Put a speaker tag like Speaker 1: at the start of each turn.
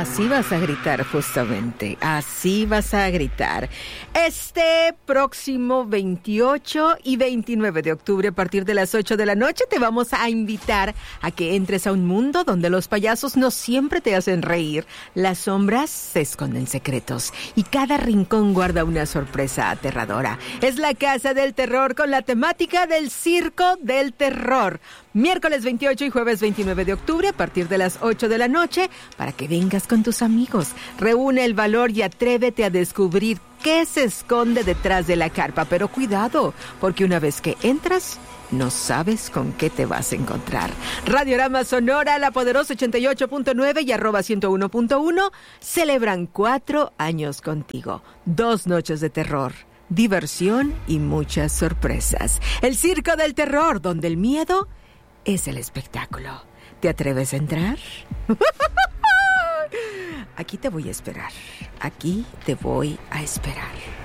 Speaker 1: Así vas a gritar, justamente. Así vas a gritar. Este próximo 28 y 29 de octubre, a partir de las 8 de la noche, te vamos a invitar a que entres a un mundo donde los payasos no siempre te hacen reír. Las sombras se esconden secretos y cada rincón guarda una sorpresa aterradora. Es la Casa del Terror con la temática del Circo del Terror. Miércoles 28 y jueves 29 de octubre, a partir de las 8 de la noche, para que vengas con tus amigos. Reúne el valor y atrévete a descubrir qué se esconde detrás de la carpa. Pero cuidado, porque una vez que entras, no sabes con qué te vas a encontrar. Radiorama Sonora, La Poderosa 88.9 y @101.1 celebran 4 años contigo. 2 noches de terror, diversión y muchas sorpresas. El Circo del Terror, donde el miedo es el espectáculo. ¿Te atreves a entrar? Aquí te voy a esperar. Aquí te voy a esperar.